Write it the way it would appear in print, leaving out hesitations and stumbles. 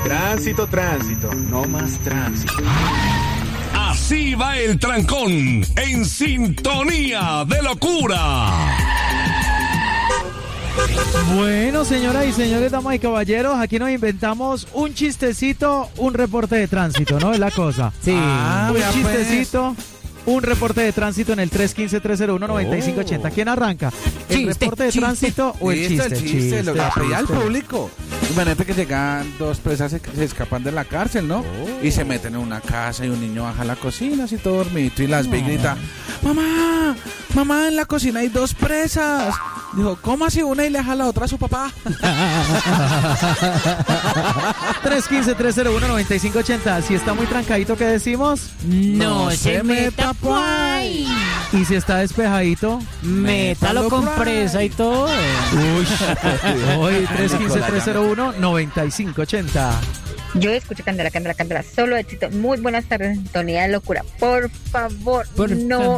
Tránsito, tránsito, no más tránsito. Así va el trancón, en sintonía de locura. Bueno, señoras y señores, damas y caballeros, aquí nos inventamos un chistecito, un reporte de tránsito, ¿no? Es la cosa. Sí. Un chistecito, un reporte de tránsito en el 315-301-9580. ¿Quién arranca? ¿El Chiste, reporte de chiste. tránsito o el Listo, chiste? el chiste, lo que pedía al chiste. público. Imagínate que llegan dos presas, se escapan de la cárcel, ¿no? Y se meten en una casa y un niño baja a la cocina así todo dormidito y las ve y grita: ¡Mamá! ¡Mamá, en la cocina hay dos presas! Dijo: ¿cómo así una y le deja la otra a su papá? 315-301-9580. Si está muy trancadito, ¿qué decimos? No se meta por ahí. Y si está despejadito, Métalo con presa y todo. hoy 315-301-9580. Yo escucho Candela, Candela, Candela, solo éxito. Muy buenas tardes, sintonía de locura. Por favor, Por no